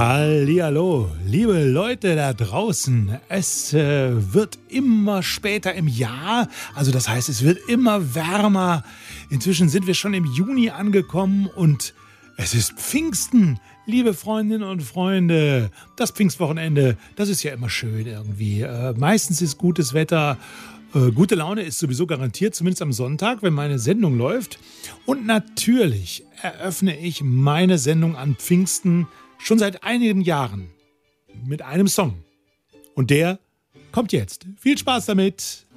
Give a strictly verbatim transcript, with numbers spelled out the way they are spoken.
Hallihallo, liebe Leute da draußen. Es äh, wird immer später im Jahr, also das heißt, es wird immer wärmer. Inzwischen sind wir schon im Juni angekommen und es ist Pfingsten, liebe Freundinnen und Freunde. Das Pfingstwochenende, das ist ja immer schön irgendwie. Äh, meistens ist gutes Wetter. Äh, gute Laune ist sowieso garantiert, zumindest am Sonntag, wenn meine Sendung läuft. Und natürlich eröffne ich meine Sendung an Pfingsten schon seit einigen Jahren mit einem Song. Und der kommt jetzt. Viel Spaß damit!